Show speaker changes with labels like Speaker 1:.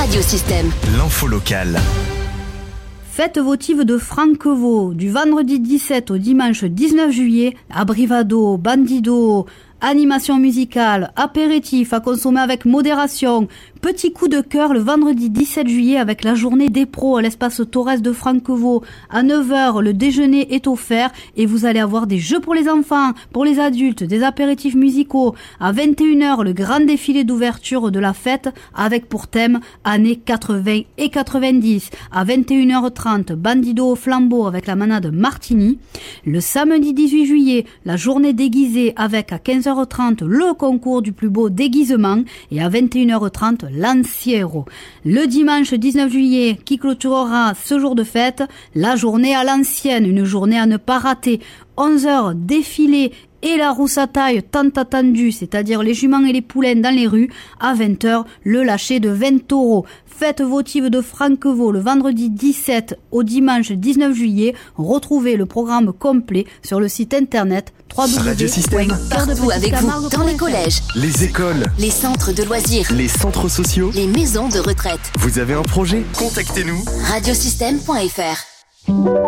Speaker 1: Radiosystème.
Speaker 2: L'info locale.
Speaker 3: Fête votive de Franquevaux, du vendredi 17 au dimanche 19 juillet, à Brivado, Bandido, animation musicale, apéritif à consommer avec modération. Petit coup de cœur le vendredi 17 juillet avec la journée des pros à l'espace Torres de Franquevaux. À 9h, le déjeuner est offert et vous allez avoir des jeux pour les enfants, pour les adultes, des apéritifs musicaux. À 21h, le grand défilé d'ouverture de la fête avec pour thème années 80 et 90. À 21h30, Bandido au flambeau avec la manade Martini. Le samedi 18 juillet, la journée déguisée avec à 15h30 le concours du plus beau déguisement et à 21h30 l'Anciero. Le dimanche 19 juillet, qui clôturera ce jour de fête, la journée à l'ancienne, une journée à ne pas rater. 11h, défilé et la roussataille tant attendue, c'est-à-dire les juments et les poulains dans les rues. À 20h, le lâcher de 20 taureaux. Fête votive de Franquevaux le vendredi 17 au dimanche 19 juillet. Retrouvez le programme complet sur le site internet
Speaker 2: Radiosystème.
Speaker 1: Partout avec vous, dans les collèges,
Speaker 2: Les écoles,
Speaker 1: les centres de loisirs,
Speaker 2: les centres sociaux.
Speaker 1: les maisons de retraite.
Speaker 2: Vous avez un projet ? Contactez-nous.
Speaker 1: Radiosystème.fr